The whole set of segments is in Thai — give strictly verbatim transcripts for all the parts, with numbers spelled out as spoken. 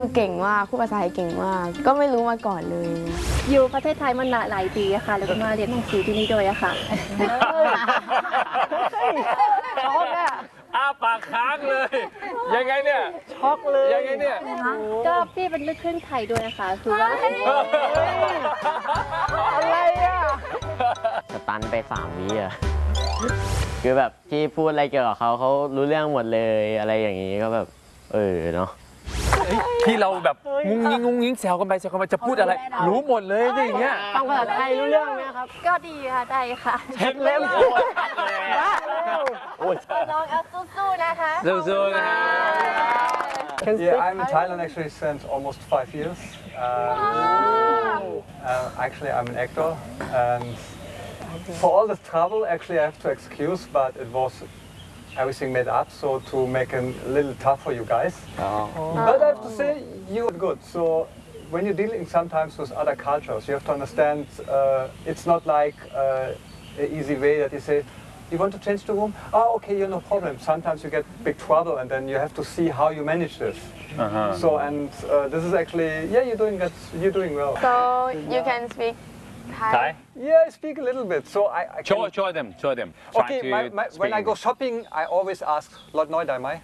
เก่งมากพูดภาษาไทยเก่งมากก็ไม่รู้มาก่อนเลยอยู่ประเทศไทยมานานหลายปีอะค่ะแล้วก็มาเรียนหนังสือที่นี่ด้วยอะค่ะช็อกอะอ้าปากค้างเลยยังไงเนี่ยช็อกเลยยังไงเนี่ยก็พี่เป็นลูกครึ่งไทยด้วยนะคะคือว่าอะไรอะสตันไปสามวิอะคือแบบที่พูดอะไรเกี่ยวกับเขาเขารู้เรื่องหมดเลยอะไรอย่างนี้ก็แบบเออเนาะที่เราแบบงุ้งงิ้งงุ้งงิ้งแซวกันไปแซวกันมาจะพูดอะไรรู้หมดเลยอย่างเงี้ยฟังภาษาไทยรู้เรื่องไหมครับก็ดีค่ะได้ค่ะเช็ดเล่มลองเอาสู้ๆนะคะสู้ๆนะ Yeah, I'm in Thailand actually since almost five years. Um, uh, actually, I'm an actor, and for all this trouble, actually, I have to excuse, but it was everything made up, so to make it a little tough for you guys. Oh. But I have to say, you are good. So when you're dealing sometimes with other cultures, you have to understand uh, it's not like uh, an easy way that you say, you want to change the room? Oh, okay, yeah, no problem. Sometimes you get big trouble, and then you have to see how you manage this. Uh-huh. So, and uh, this is actually, yeah, you're doing that. You're doing well. So you can speak Thai. Thai? Yeah, I speak a little bit. So I, I show can... show them, show them. Okay, my, my, when I go shopping, I always ask, "Lot noi dai mai?"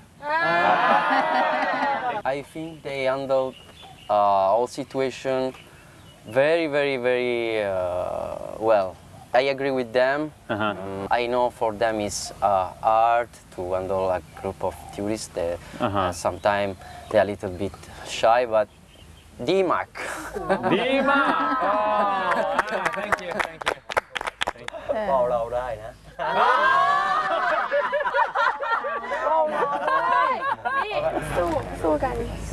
I think they handle uh, all situation very, very, very uh, well. I agree with them. Uh-huh. um, I know for them it's uh, hard to handle a group of tourists. They, uh-huh. uh, sometimes they're a little bit shy, but D-Mac. D-Mac. Oh, thank you, thank you. เบาเราได้นะนี่สู้สู้กัน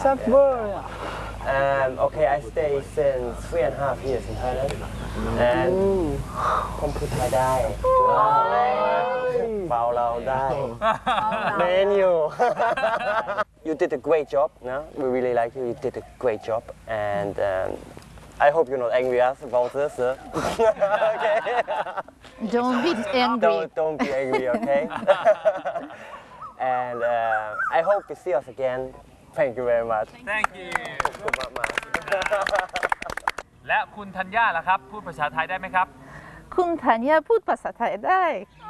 And okay, I stay since three and a half years in Thailand, and ผมพูดไทยได้เบาเราได้ Man you you did a great job, no? We really like you. You did a great job, and um, I hope you're not angry at us about this. Huh? Okay. Don't be angry. Don't, don't be angry, okay? And uh, I hope you see us again. Thank you very much. Thank you. ขอบคุณมากๆและคุณธัญญาล่ะครับพูดภาษาไทยได้ไหมครับคุณธัญญาพูดภาษาไทยได้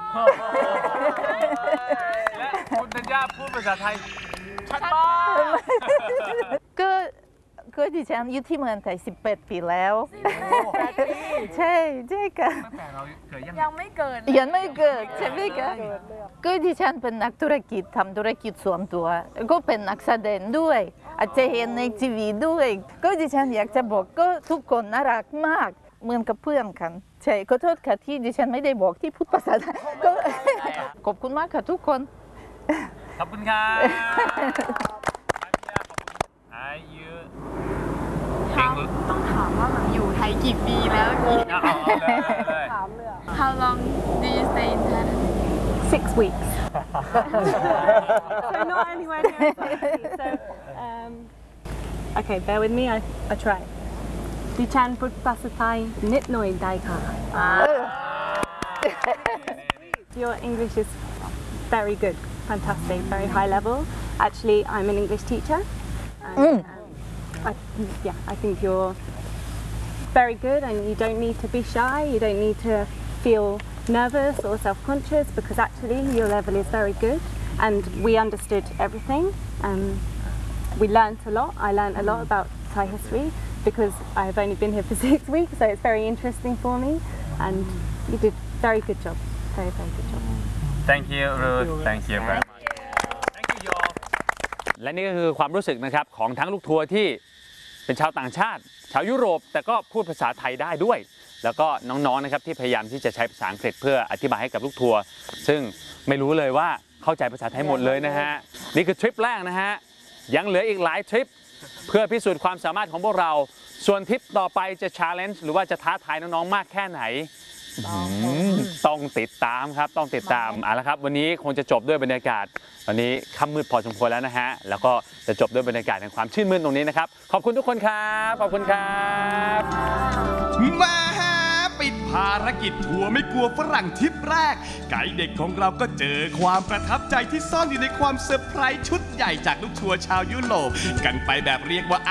และคุณธัญญาพูดภาษาไทยชัดมากก็ก็ดิฉันอยู่ที่เมืองไทยสิบแปดปีแล้วใช่ใช่ค่ะยังไม่เกิดยังไม่เกิดใช่ไหมคะก็ดิฉันเป็นนักธุรกิจทำธุรกิจส่วนตัวก็เป็นนักแสดงด้วยอาจจะเห็นในทีวีด้วยก็ดิฉันอยากจะบอกก็ทุกคนน่ารักมากเหมือนกับเพื่อนกันใช่ขอโทษค่ะที่ดิฉันไม่ได้บอกที่พูดภาษาไทยก็ขอบคุณมากค่ะทุกคนขอบคุณครับอายุต้องถามว่าแบบอยู่ไทยกี่ปีแล้วกี่ถามเลย How long do you stay in Thailand? Six weeks. So not anywhere near. So um, okay, bear with me. I I try. ดิฉันพูดภาษาไทยนิดหน่อยได้ค่ะ Your English is very good, fantastic, very high level. Actually, I'm an English teacher. And, um, I, yeah, I think you're very good, and you don't need to be shy. You don't need to feel nervous or self-conscious because actually your level is very good, and we understood everything. Um, we learned a lot. I learned a lot about Thai history because I've only been here for six weeks, so it's very interesting for me. And you did very good job. Very, very good job. Thank you, Ruth. Thank you very much. Thank you, y'all. และนี่ก็คือความรู้สึกนะครับของทั้งลูกทัวร์ที่เป็นชาวต่างชาติชาวยุโรปแต่ก็พูดภาษาไทยได้ด้วยแล้วก็น้องๆนะครับที่พยายามที่จะใช้ภาษาอังกฤษเพื่ออธิบายให้กับลูกทัวร์ซึ่งไม่รู้เลยว่าเข้าใจภาษาไทยหมดเลยนะฮะนี่คือทริปแรกนะฮะยังเหลืออีกหลายทริปเพื่อพิสูจน์ความสามารถของพวกเราส่วนทริปต่อไปจะ challenge หรือว่าจะท้าทายน้องๆมากแค่ไหนต้องติดตามครับต้องติดตามเอาละครับวันนี้คงจะจบด้วยบรรยากาศวันนี้ค่ำมืดพอสมควรแล้วนะฮะแล้วก็จะจบด้วยบรรยากาศแห่งความชื่นมื่นตรงนี้นะครับขอบคุณทุกคนครับขอบคุณครับมาปิดภารกิจทัวร์ไม่กลัวฝรั่งทริปแรกไกด์เด็กของเราก็เจอความประทับใจที่ซ่อนอยู่ในความเซอร์ไพรส์ชุดใหญ่จากลูกทัวร์ชาวยุโรปกันไปแบบเรียกว่า